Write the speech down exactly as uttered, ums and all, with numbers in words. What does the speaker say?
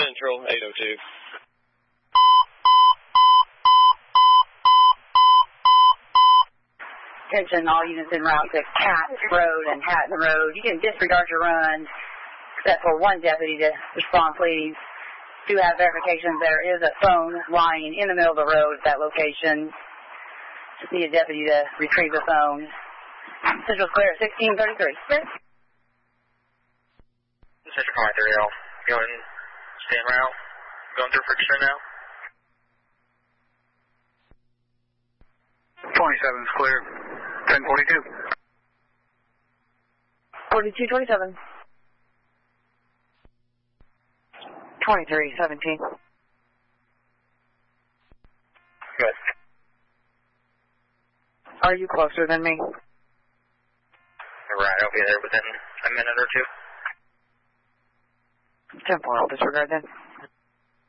Central, eight oh two. Attention, all units en route to Cat Road and Hatton Road. You can disregard your run, except for one deputy to respond, please. Do have verification there is a phone lying in the middle of the road at that location. Just need a deputy to retrieve the phone. Central clear at sixteen thirty-three. Clear. Central County three L. Going, stay en route. Going through Ferguson now. twenty-seven is clear. ten forty-two. forty-two twenty-seven. twenty-three seventeen. Good. Are you closer than me? Right, I'll be there within a minute or two. Temporal disregard then.